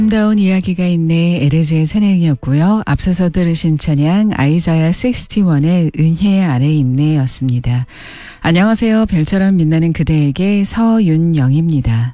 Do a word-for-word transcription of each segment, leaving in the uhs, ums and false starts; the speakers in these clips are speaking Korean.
아름다운 이야기가 있네 에르제의 찬양이었고요. 앞서서 들으신 찬양 아이자야 육십일의 은혜 아래 있네 였습니다. 안녕하세요. 별처럼 빛나는 그대에게 서윤영입니다.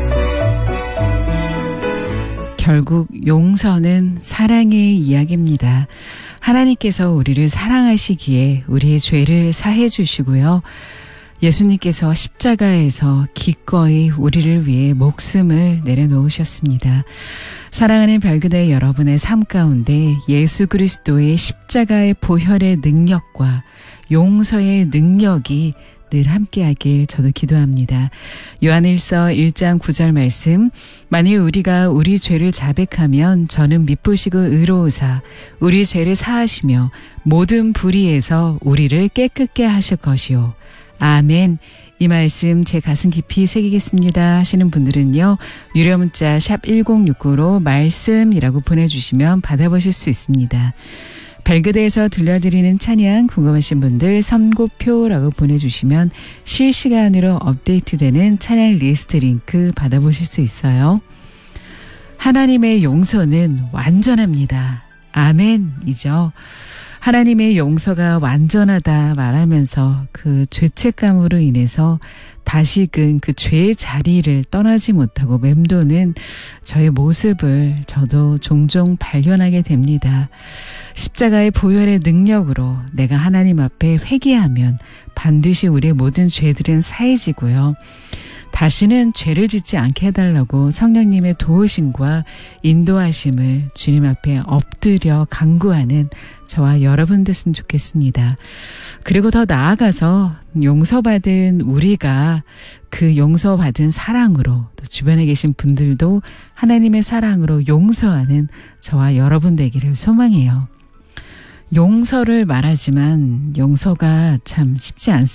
결국 용서는 사랑의 이야기입니다. 하나님께서 우리를 사랑하시기에 우리의 죄를 사해 주시고요. 예수님께서 십자가에서 기꺼이 우리를 위해 목숨을 내려놓으셨습니다. 사랑하는 별그대 여러분의 삶 가운데 예수 그리스도의 십자가의 보혈의 능력과 용서의 능력이 늘 함께하길 저도 기도합니다. 요한일서 일 장 구 절 말씀, 만일 우리가 우리 죄를 자백하면 저는 미쁘시고 의로우사 우리 죄를 사하시며 모든 불의에서 우리를 깨끗게 하실 것이요. 아멘. 이 말씀 제 가슴 깊이 새기겠습니다 하시는 분들은요. 유료 문자 샵 일공육구로 말씀이라고 보내주시면 받아보실 수 있습니다. 별그대에서 들려드리는 찬양 궁금하신 분들 선고표라고 보내주시면 실시간으로 업데이트되는 찬양 리스트 링크 받아보실 수 있어요. 하나님의 용서는 완전합니다. 아멘이죠. 하나님의 용서가 완전하다 말하면서 그 죄책감으로 인해서 다시금 그 죄의 자리를 떠나지 못하고 맴도는 저의 모습을 저도 종종 발견하게 됩니다. 십자가의 보혈의 능력으로 내가 하나님 앞에 회개하면 반드시 우리의 모든 죄들은 사해지고요. 다시는 죄를 짓지 않게 해달라고 성령님의 도우심과 인도하심을 주님 앞에 엎드려 간구하는 저와 여러분 됐으면 좋겠습니다. 그리고 더 나아가서 용서받은 우리가 그 용서받은 사랑으로 또 주변에 계신 분들도 하나님의 사랑으로 용서하는 저와 여러분 되기를 소망해요. 용서를 말하지만 용서가 참 쉽지 않습니다.